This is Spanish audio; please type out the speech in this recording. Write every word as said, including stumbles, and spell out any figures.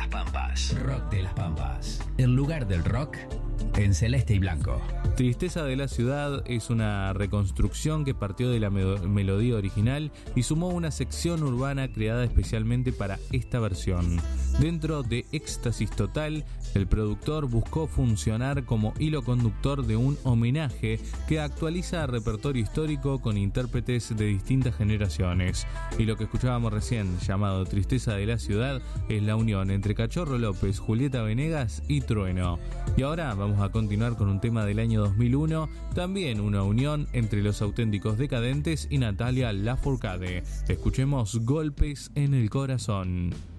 Pampas. Rock de las Pampas. El lugar del rock en celeste y blanco. Tristeza de la ciudad es una reconstrucción que partió de la me- melodía original y sumó una sección urbana creada especialmente para esta versión. Dentro de Éxtasis Total, el productor buscó funcionar como hilo conductor de un homenaje que actualiza repertorio histórico con intérpretes de distintas generaciones. Y lo que escuchábamos recién, llamado Tristeza de la ciudad, es la unión entre Cachorro López, Julieta Venegas y Trueno. Y ahora vamos a continuar con un tema del año dos mil uno, también una unión entre Los Auténticos Decadentes y Natalia Lafourcade. Escuchemos Golpes en el Corazón.